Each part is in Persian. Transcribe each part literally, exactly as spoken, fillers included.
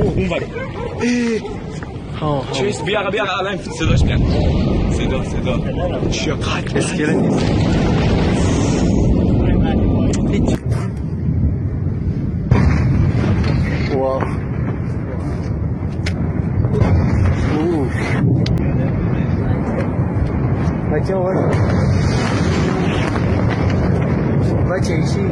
اون ور چیز بیا بیا الان صداش میاد صدا صدا چقدر اسکلت نیست واو بچه آورد بچه ایشی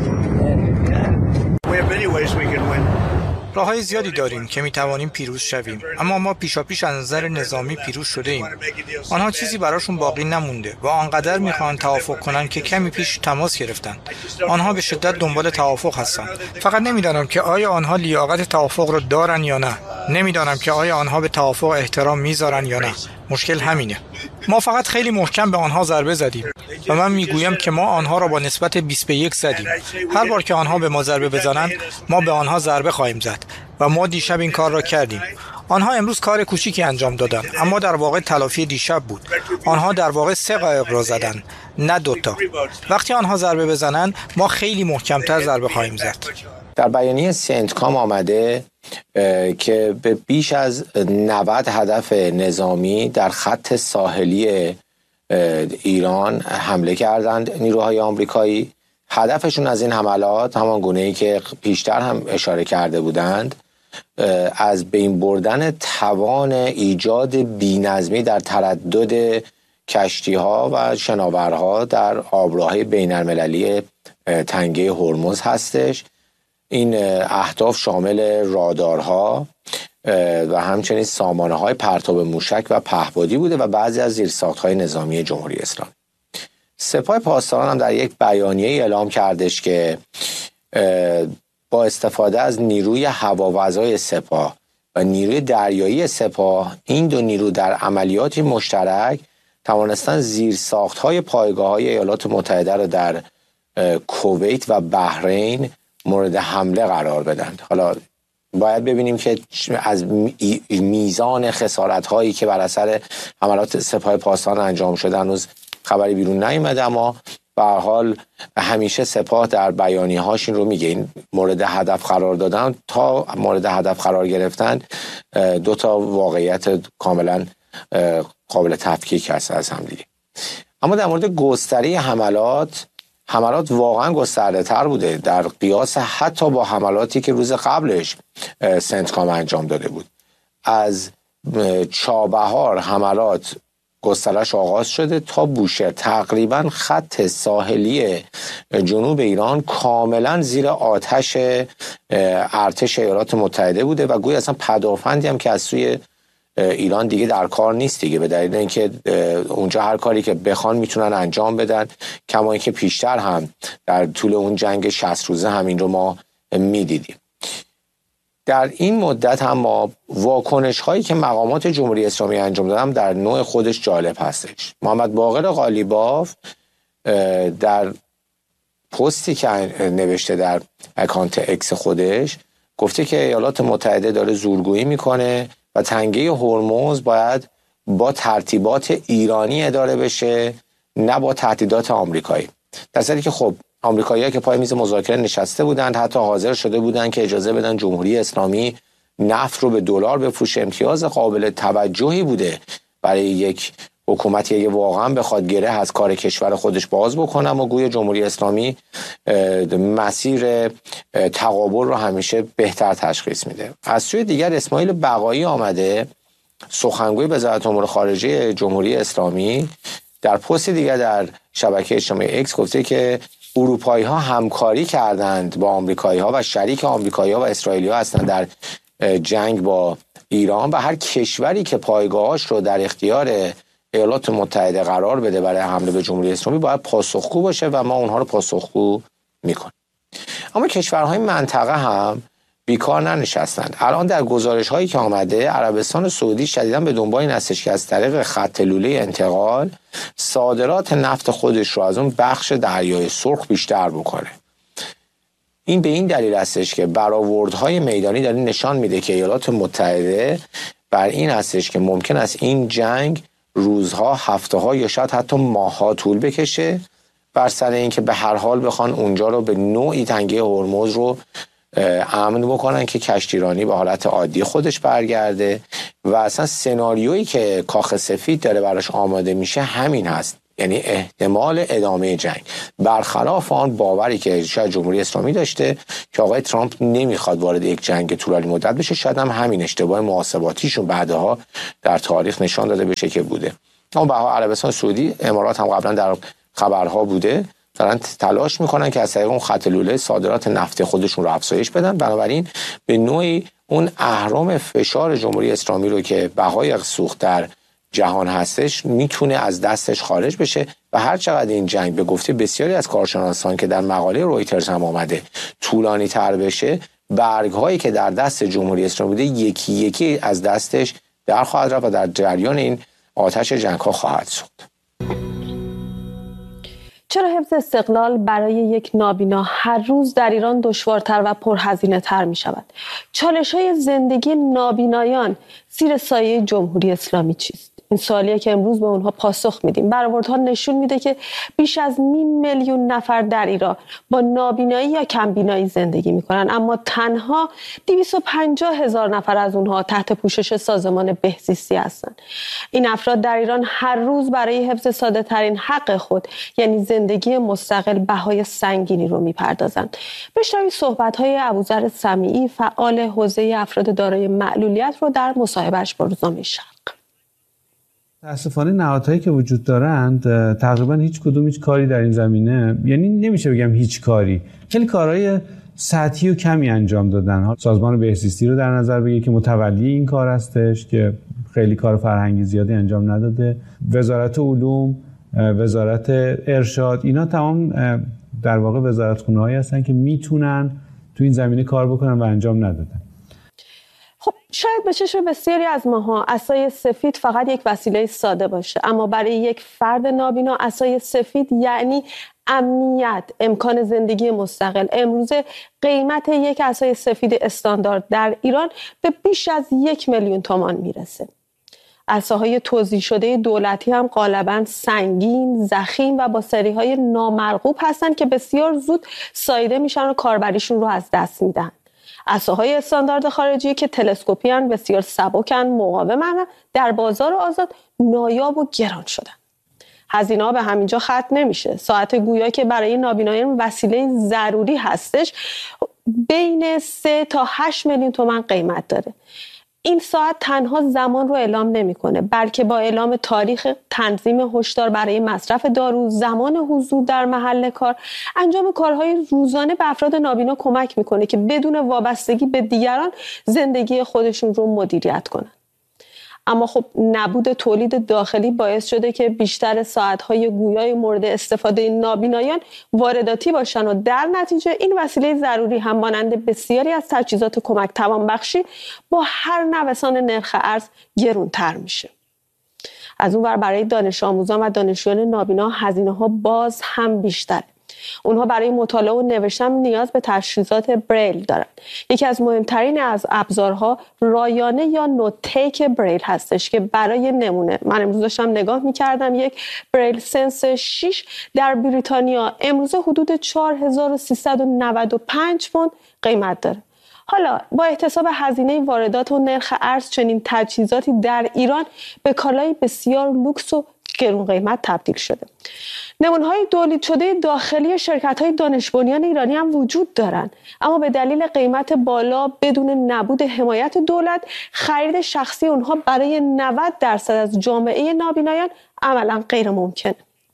راه‌های زیادی داریم که می‌توانیم پیروز شویم، اما ما پیشاپیش از نظر نظامی پیروز شده ایم. آنها چیزی براشون باقی نمونده و آنقدر می‌خوان توافق کنن که کمی پیش تماس گرفتن. آنها به شدت دنبال توافق هستند. فقط نمی‌دانم که آیا آنها لیاقت توافق را دارن یا نه. نمی‌دانم که آیا آنها به توافق احترام می‌ذارن یا نه. مشکل همینه. ما فقط خیلی محکم به آنها ضربه زدیم و من میگویم که ما آنها را با نسبت بیست به یک زدیم. هر بار که آنها به ما ضربه بزنند ما به آنها ضربه خواهیم زد و ما دیشب این کار را کردیم. آنها امروز کار کوچیکی انجام دادند اما در واقع تلافی دیشب بود. آنها در واقع سه قایق را زدند نه دوتا. وقتی آنها ضربه بزنند ما خیلی محکمتر ضربه خواهیم زد. در بیانیه سنتکام آمده که به بیش از نود هدف نظامی در خط ساحلی ایران حمله کردند نیروهای آمریکایی. هدفشون از این حملات همان گونه‌ای که پیشتر هم اشاره کرده بودند از بین بردن توان ایجاد بی‌نظمی در تردد کشتی‌ها و شناورها در آبراههای بین‌المللی تنگه هرمز هستش. این اهداف شامل رادارها و همچنین سامانه‌های پرتاب موشک و پهپادی بوده و بعضی از زیرساخت‌های نظامی جمهوری اسلامی. سپاه پاسداران هم در یک بیانیه اعلام کردش که با استفاده از نیروی هواوزای سپاه و نیروی دریایی سپاه، این دو نیرو در عملیاتی مشترک توانستن زیرساخت‌های پایگاه‌های ایالات متحده را در کویت و بحرین مورد حمله قرار بدن. حالا باید ببینیم که از میزان خسارت‌هایی که بر اثر حملات سپاه پاسداران انجام شده هنوز خبری بیرون نیامده، اما به هر حال همیشه سپاه در بیانیه‌هاش این رو میگه، این مورد هدف قرار دادن تا مورد هدف قرار گرفتن دو تا واقعیت کاملا قابل تفکیک هست از هم دیگه. اما در مورد گستره حملات حملات واقعا گسترده تر بوده در قیاس حتی با حملاتی که روز قبلش سنتکام انجام داده بود. از چابهار حملات گسترش آغاز شده تا بوشهر. تقریبا خط ساحلی جنوب ایران کاملا زیر آتش ارتش ایالات متحده بوده و گویا اصلا پدافندی هم که از سوی ایران دیگه در کار نیست دیگه، به دلیل اینکه اونجا هر کاری که بخوان میتونن انجام بدن، کما اینکه پیشتر هم در طول اون جنگ شصت روزه همین رو ما میدیدیم. در این مدت هم ما واکنش هایی که مقامات جمهوری اسلامی انجام دادن در نوع خودش جالب هستش. محمد باقر قالیباف در پستی که نوشته در اکانت اکس خودش گفته که ایالات متحده داره زورگویی میکنه و تنگه هرمز باید با ترتیبات ایرانی اداره بشه نه با تهدیدات آمریکایی. در صورتی که خب آمریکایی‌ها که پای میز مذاکره نشسته بودند، حتی حاضر شده بودند که اجازه بدن جمهوری اسلامی نفت رو به دلار بفروشه، امتیاز قابل توجهی بوده برای یک حکومتی که واقعا بخواد گره از کار کشور خودش باز بکنه، و گویا جمهوری اسلامی مسیر تقابل رو همیشه بهتر تشخیص میده. از سوی دیگر اسماعیل بقایی آمده، سخنگوی وزارت امور خارجه جمهوری اسلامی، در پست دیگر در شبکه اجتماعی اکس گفته که اروپایی ها همکاری کردند با آمریکایی ها و شریک آمریکایی ها و اسرائیلی ها هستند در جنگ با ایران و هر کشوری که پایگاهاش رو در اختیار ایالات متحده قرار بده برای حمله به جمهوری اسلامی باید پاسخگو باشه و ما اونها رو پاسخگو میکنیم. اما کشورهای منطقه هم بیکار ننشستند. الان در گزارش هایی که آمده عربستان سعودی شدیداً به دنبال این هستش که از طریق خط لوله انتقال صادرات نفت خودش رو از اون بخش دریای سرخ بیشتر بکنه. این به این دلیل هستش که برآوردهای میدانی داره نشان میده که ایالات متحده بر این هستش که ممکن است این جنگ روزها، هفته‌ها یا شاید حتی ماه‌ها طول بکشه، بر سر این که به هر حال بخوان اونجا رو به نوعی تنگه هرمز رو امن بکنن که کشتیرانی به حالت عادی خودش برگرده و اصلا سناریویی که کاخ سفید داره براش آماده میشه همین هست، یعنی احتمال ادامه جنگ، برخلاف آن باوری که شاید جمهوری اسلامی داشته که آقای ترامپ نمیخواد وارد یک جنگ طولانی مدت بشه. شاید هم همین اشتباه محاسباتیشون بعدها در تاریخ نشان داده بشه که بوده. اما به عربستان سعودی، امارات هم قبلا در خبرها بوده، دارن تلاش میکنن که از طریق اون خط لوله صادرات نفت خودشون رو افزایش بدن. بنابراین به نوعی اون اهرم فشار جمهوری اسلامی رو که بهای سوخت در جهان هستش میتونه از دستش خارج بشه و هر چقدر این جنگ به گفته بسیاری از کارشناسان که در مقاله رویترز هم آمده طولانی تر بشه، برگ هایی که در دست جمهوری اسلامی بوده یکی یکی از دستش در خواهد رفت و در جریان این آتش جنگ ها خواهد سوخت. چرا حفظ استقلال برای یک نابینا هر روز در ایران دشوارتر و پرهزینه تر می شود؟ چالش های زندگی نابینایان زیر سایه جمهوری اسلامی چیست؟ این سوالیه که امروز به اونها پاسخ میدیم. برآوردها نشون میده که بیش از نیم میلیون نفر در ایران با نابینایی یا کمبینایی زندگی میکنن، اما تنها دویست و پنجاه هزار نفر از اونها تحت پوشش سازمان بهزیستی هستند. این افراد در ایران هر روز برای حفظ ساده ترین حق خود، یعنی زندگی مستقل، بهای سنگینی رو میپردازند. بشنوید صحبت های ابوذر سمیعی، فعال حوزه افراد دارای معلولیت، رو در مصاحبهش با روزنامه شرق. متاسفانه نهادهایی که وجود دارند تقریبا هیچ کدوم هیچ کاری در این زمینه، یعنی نمیشه بگم هیچ کاری، خیلی کارهای سطحی و کمی انجام دادن. سازمان بهزیستی رو در نظر بگیر که متولی این کار هستش که خیلی کار فرهنگی زیادی انجام نداده. وزارت علوم، وزارت ارشاد، اینا تمام در واقع وزارتخونه‌هایی هستن که میتونن تو این زمینه کار بکنن و انجام ندادن. خب شاید به چشم بسیاری از ماها عصای سفید فقط یک وسیله ساده باشه، اما برای یک فرد نابینا عصای سفید یعنی امنیت، امکان زندگی مستقل. امروزه قیمت یک عصای سفید استاندارد در ایران به بیش از یک میلیون تومان میرسه. عصاهای توزیع شده دولتی هم غالباً سنگین، ضخیم و با سریهای نامرغوب هستن که بسیار زود ساییده میشن و کاربریشون رو از دست میدن. عصاهای استاندارد خارجی که تلسکوپی ان، بسیار سبکن، مقاومن، در بازار آزاد نایاب و گران شدن. هزینه ها به همینجا ختم نمیشه. ساعت گویا که برای نابینایان وسیله ضروری هستش بین سه تا هشت میلیون تومان قیمت داره. این ساعت تنها زمان رو اعلام نمیکنه، بلکه با اعلام تاریخ، تنظیم هشدار برای مصرف دارو، زمان حضور در محل کار، انجام کارهای روزانه به افراد نابینا کمک میکنه که بدون وابستگی به دیگران زندگی خودشون رو مدیریت کنن. اما خب نبود تولید داخلی باعث شده که بیشتر ساعت‌های گویای مورد استفاده نابینایان وارداتی باشن و در نتیجه این وسیله ضروری هم مانند بسیاری از تجهیزات کمک توانبخشی با هر نوسان نرخ ارز گرانتر میشه. از اون ور برای دانش آموزان و دانشجویان نابینا هزینه‌ها باز هم بیشتره. اونها برای مطالعه و نوشتن نیاز به تجهیزات بریل دارن. یکی از مهمترین از ابزارها رایانه یا نوتیک بریل هستش که برای نمونه من امروز داشتم نگاه میکردم، یک بریل سنس شش در بریتانیا امروز حدود چهار هزار و سیصد و نود و پنج پوند قیمت داره. حالا با احتساب هزینه واردات و نرخ ارز چنین تجهیزاتی در ایران به کالای بسیار لوکس و گران قیمت تبدیل شده. نمونه‌های تولید شده داخلی شرکت‌های دانش بنیان ایرانی هم وجود دارند، اما به دلیل قیمت بالا بدون نبود حمایت دولت، خرید شخصی اونها برای نود درصد از جامعه نابینایان عملاً غیر ممکنه.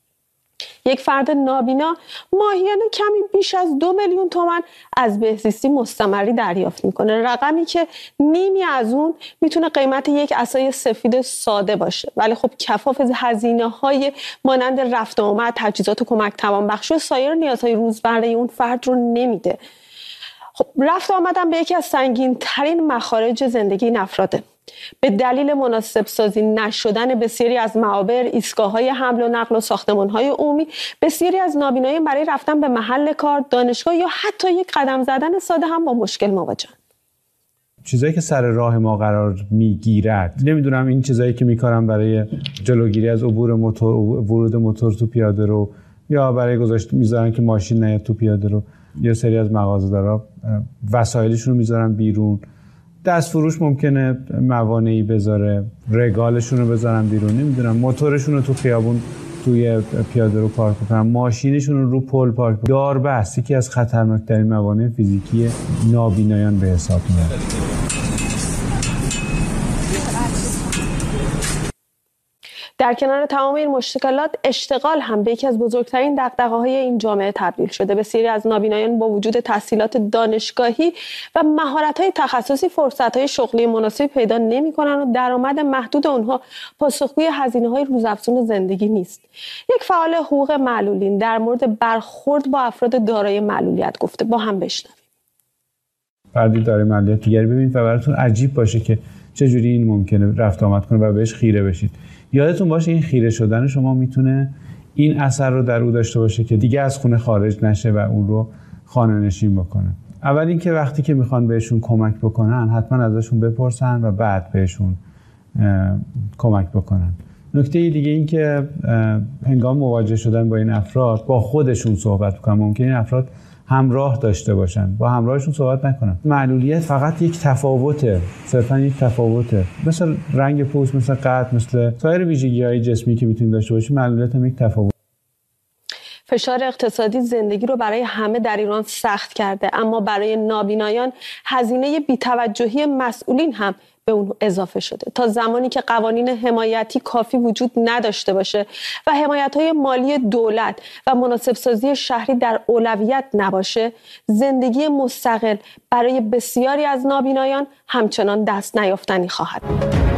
یک فرد نابینا ماهیانه کمی بیش از دو میلیون تومان از بهزیستی مستمری دریافت میکنه، رقمی که نیمی از اون میتونه قیمت یک عصای سفید ساده باشه، ولی خب کفاف هزینه های مانند رفت و آمد، تجهیزات کمک توانبخشی و سایر نیازهای روزمره اون فرد رو نمیده. خب رفت و آمدن به یکی از سنگین ترین مخارج زندگی این افراده. به دلیل مناسب سازی نشدن بسیاری از معابر، ایستگاه‌های حمل و نقل و ساختمان‌های عمومی، بسیاری از نابینایان برای رفتن به محل کار، دانشگاه یا حتی یک قدم زدن ساده هم با مشکل مواجهند. چیزایی که سر راه ما قرار میگیرد، نمیدونم این چیزایی که میکارم برای جلوگیری از عبور موتور، ورود موتور تو پیاده رو، یا برای گذاشت میذارن که ماشین نیاد تو پیاده رو، یه سری از مغازه‌دارا وسایلشون رو میذارن بیرون، دست فروش ممکنه موانعی بذاره، رگالشون رو بذارن بیرون، نمیدونم موتورشون رو تو خیابون توی پیاده رو پارک کنن، ماشینشون رو رو پل پارک کنن. داربست یکی از خطرناکترین موانع فیزیکی نابینایان به حساب میاد. در کنار تمام این مشکلات، اشتغال هم به یکی از بزرگترین دغدغه‌های این جامعه تبدیل شده. بسیاری از نابینایان با وجود تحصیلات دانشگاهی و مهارت‌های تخصصی فرصت‌های شغلی مناسبی پیدا نمی‌کنند و درآمد محدود آنها پاسخگوی هزینه‌های روزافزون زندگی نیست. یک فعال حقوق معلولین در مورد برخورد با افراد دارای معلولیت گفته، با هم بشنویم. فردی دارای معلولیت دیگری ببینید و براتون عجیب باشه که چجوری این ممکنه رفت آمد کنه و بهش خیره بشید. یادتون باشه این خیره شدن شما میتونه این اثر رو در او داشته باشه که دیگه از خونه خارج نشه و اون رو خانه نشین بکنه. اول اینکه وقتی که میخوان بهشون کمک بکنن حتما ازشون بپرسن و بعد بهشون کمک بکنن. نکته دیگه این که هنگام مواجه شدن با این افراد با خودشون صحبت بکنن. ممکنه این افراد همراه داشته باشن، با همراهشون صحبت نکنن. معلولیت فقط یک تفاوته، صرفا یک تفاوته، مثل رنگ پوست، مثل قد، مثل سایر ویژگی‌های جسمی که میتونیم داشته باشیم، معلولیت هم یک تفاوت. فشار اقتصادی زندگی رو برای همه در ایران سخت کرده، اما برای نابینایان هزینه بی‌توجهی مسئولین هم به اون اضافه شده. تا زمانی که قوانین حمایتی کافی وجود نداشته باشه و حمایت‌های مالی دولت و مناسب سازی شهری در اولویت نباشه، زندگی مستقل برای بسیاری از نابینایان همچنان دست نیافتنی خواهد بود.